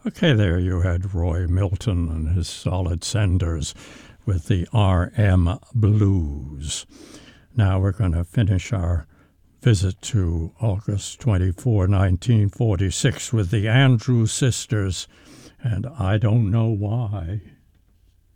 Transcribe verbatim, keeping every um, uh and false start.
Okay, there you had Roy Milton and his Solid Senders with the R M Blues. Now we're going to finish our visit to August twenty-fourth, nineteen forty-six with the Andrews Sisters, and I Don't Know Why.